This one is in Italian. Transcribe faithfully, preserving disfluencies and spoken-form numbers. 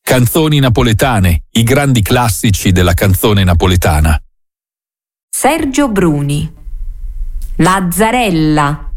Canzoni napoletane, i grandi classici della canzone napoletana. Sergio Bruni. Lazzarella.